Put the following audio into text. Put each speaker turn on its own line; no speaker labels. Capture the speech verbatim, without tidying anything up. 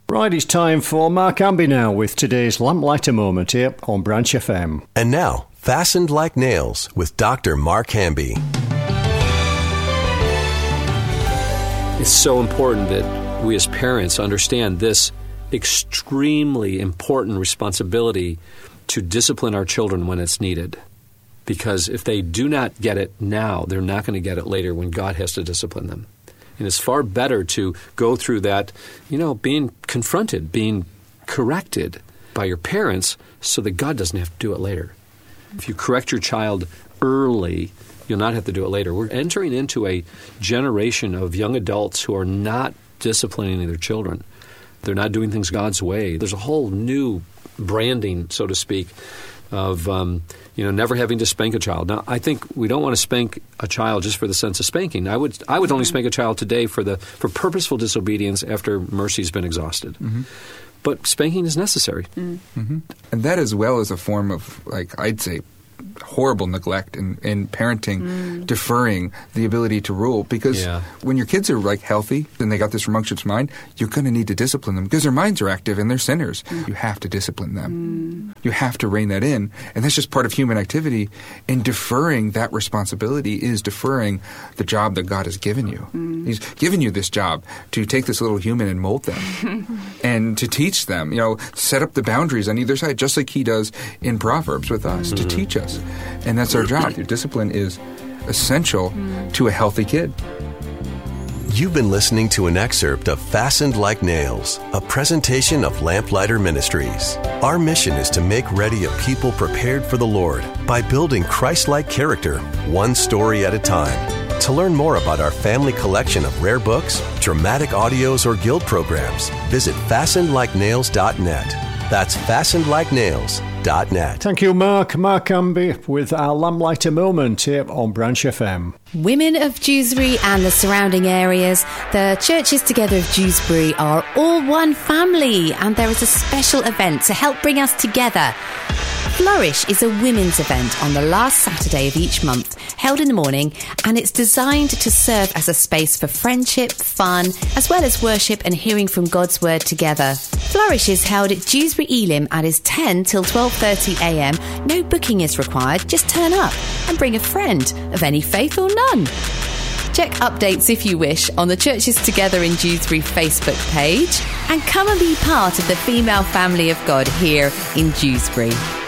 Right, it's time for Mark Amby now with today's Lamplighter Moment here on Branch F M.
And now, Fastened Like Nails with Doctor Mark Hamby.
It's so important that we as parents understand this extremely important responsibility to discipline our children when it's needed. Because if they do not get it now, they're not going to get it later when God has to discipline them. And it's far better to go through that, you know, being confronted, being corrected by your parents so that God doesn't have to do it later. If you correct your child early, you'll not have to do it later. We're entering into a generation of young adults who are not disciplining their children. They're not doing things God's way. There's a whole new branding, so to speak, of um, you know, never having to spank a child. Now, I think we don't want to spank a child just for the sense of spanking. I would I would only spank a child today for the for purposeful disobedience after mercy's been exhausted. Mm-hmm. But spanking is necessary.
Mm-hmm. And that as well is a form of, like, I'd say, horrible neglect in, in parenting, mm. deferring the ability to rule. Because yeah. when your kids are, like, healthy and they got this rambunctious mind, you're going to need to discipline them because their minds are active and they're sinners. Mm. You have to discipline them. Mm. You have to rein that in. And that's just part of human activity. And deferring that responsibility is deferring the job that God has given you. Mm. He's given you this job to take this little human and mold them and to teach them, you know, set up the boundaries on either side, just like he does in Proverbs with us, mm-hmm. to teach us. And that's our job. Discipline is essential mm. to a healthy kid.
You've been listening to an excerpt of Fastened Like Nails, a presentation of Lamplighter Ministries. Our mission is to make ready a people prepared for the Lord by building Christ-like character, one story at a time. To learn more about our family collection of rare books, dramatic audios, or guild programs, visit fastened like nails dot net. That's fastened like nails dot net.
Thank you, Mark. Mark Amby with our Lamplighter Moment here on Branch F M.
Women of Dewsbury and the surrounding areas, the Churches Together of Dewsbury are all one family, and there is a special event to help bring us together. Flourish is a women's event on the last Saturday of each month, held in the morning, and it's designed to serve as a space for friendship, fun, as well as worship and hearing from God's Word together. Flourish is held at Dewsbury Elim and is ten till twelve thirty a m. No booking is required, just turn up and bring a friend of any faith or none. Check updates if you wish on the Churches Together in Dewsbury Facebook page, and come and be part of the female family of God here in Dewsbury.